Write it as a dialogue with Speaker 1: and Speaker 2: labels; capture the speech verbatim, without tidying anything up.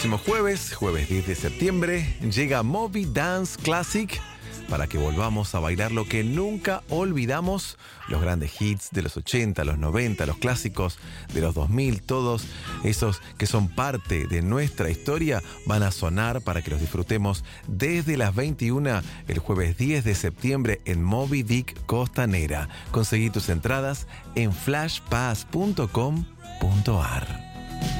Speaker 1: próximo jueves, jueves diez de septiembre, llega Moby Dance Classic para que volvamos a bailar lo que nunca olvidamos, los grandes hits de los ochenta, los noventa, los clásicos de los dos mil, todos esos que son parte de nuestra historia van a sonar para que los disfrutemos desde las veintiuna el jueves diez de septiembre en Moby Dick Costanera. Conseguí tus entradas en flash pass punto com punto ar.